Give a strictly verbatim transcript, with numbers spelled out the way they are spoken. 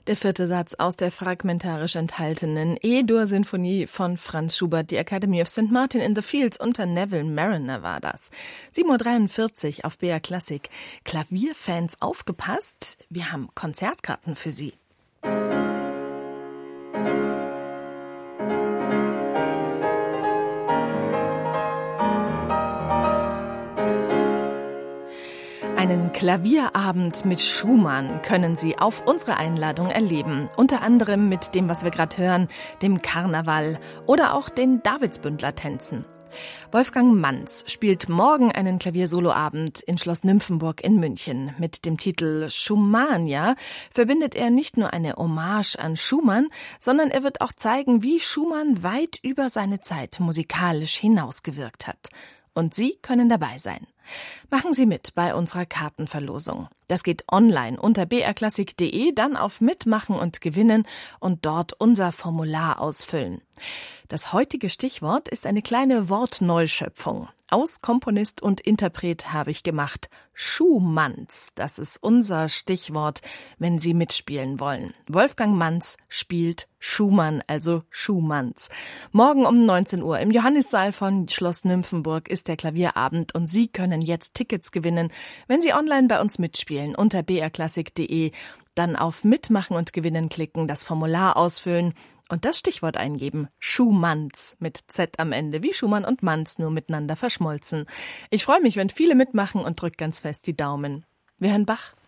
Der vierte Satz aus der fragmentarisch enthaltenen E-Dur-Sinfonie von Franz Schubert, die Academy of Saint Martin in the Fields unter Neville Marriner war das. sieben Uhr dreiundvierzig auf B R Klassik. Klavierfans aufgepasst, wir haben Konzertkarten für Sie. Einen Klavierabend mit Schumann können Sie auf unsere Einladung erleben. Unter anderem mit dem, was wir gerade hören, dem Karneval oder auch den Davidsbündler-Tänzen. Wolfgang Manz spielt morgen einen Klaviersoloabend in Schloss Nymphenburg in München. Mit dem Titel Schumania verbindet er nicht nur eine Hommage an Schumann, sondern er wird auch zeigen, wie Schumann weit über seine Zeit musikalisch hinausgewirkt hat. Und Sie können dabei sein. Machen Sie mit bei unserer Kartenverlosung. Das geht online unter b r klassik punkt d e, dann auf Mitmachen und Gewinnen und dort unser Formular ausfüllen. Das heutige Stichwort ist eine kleine Wortneuschöpfung. Aus Komponist und Interpret habe ich gemacht Schumanns. Das ist unser Stichwort, wenn Sie mitspielen wollen. Wolfgang Manz spielt Schumann, also Schumanns. Morgen um neunzehn Uhr im Johannissaal von Schloss Nymphenburg ist der Klavierabend und Sie können jetzt Tickets gewinnen, wenn Sie online bei uns mitspielen unter b r klassik punkt d e, dann auf Mitmachen und Gewinnen klicken, das Formular ausfüllen und das Stichwort eingeben, Schumanns mit Z am Ende, wie Schumann und Manz, nur miteinander verschmolzen. Ich freue mich, wenn viele mitmachen und drückt ganz fest die Daumen. Wir hören Bach.